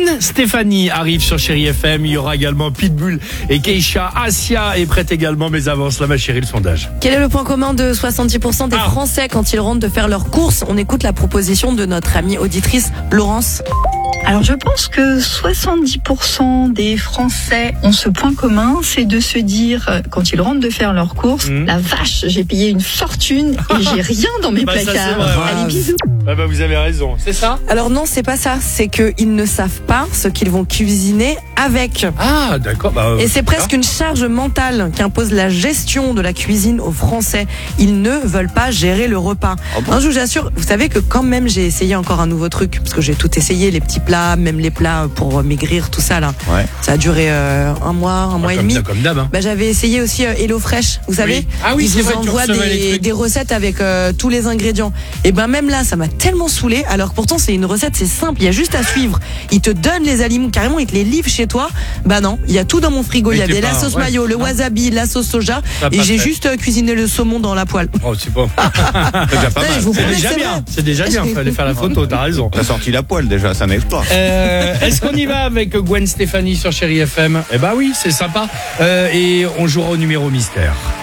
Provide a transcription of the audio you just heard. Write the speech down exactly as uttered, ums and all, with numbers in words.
Stéphanie arrive sur Chérie F M. Il y aura également Pitbull et Keisha. Asia est prête également, mais avance là, ma chérie, le sondage. Quel est le point commun de soixante-dix pour cent des Ah. Français quand ils rentrent de faire leurs courses? On écoute la proposition de notre amie auditrice Laurence. Alors je pense que soixante-dix pour cent des Français ont ce point commun, c'est de se dire, euh, quand ils rentrent de faire leurs courses, Mmh. la vache, j'ai payé une fortune et j'ai rien dans mes Bah, ça, c'est placards. vrai, ouais. Allez, bisous. Ah bah, vous avez raison, c'est ça? Alors non, c'est pas ça. C'est qu'ils ne savent pas ce qu'ils vont cuisiner avec. Ah, d'accord. Bah, Et c'est presque une charge mentale qu'impose la gestion de la cuisine aux Français. Ils ne veulent pas gérer le repas. Hein, je vous assure, vous savez que quand même j'ai essayé encore un nouveau truc, parce que j'ai tout essayé, les petits plats, même les plats pour maigrir, tout ça là. Ouais. Ça a duré euh, un mois, un mois et comme, demi. comme d'hab. Hein. Bah, j'avais essayé aussi euh, HelloFresh, vous savez. Oui. Ah oui, ils c'est vous vrai que tu envoient recevais les des, trucs. des recettes avec euh, tous les ingrédients. Et ben même là, ça m'a tellement saoulé. Alors que pourtant c'est une recette, c'est simple, il y a juste à suivre. Ils te donnent les aliments carrément, ils te les livrent chez toi. Bah non, il y a tout dans mon frigo. Mais Il y t'es avait la pas- sauce ouais, mayo, le non. wasabi, la sauce soja, Ça a et pas j'ai fait. juste euh, cuisiné le saumon dans la poêle. Oh, c'est pas. C'est déjà pas Ouais, mal. je vous C'est promets, déjà c'est bien. vrai. C'est déjà bien. Fallait faire la photo. T'as raison. T'as sorti la poêle déjà, c'est un exploit. Euh, est-ce qu'on y va avec Gwen Stéphanie sur Chérie F M? Eh bah oui, c'est sympa. Euh, et on jouera au numéro mystère.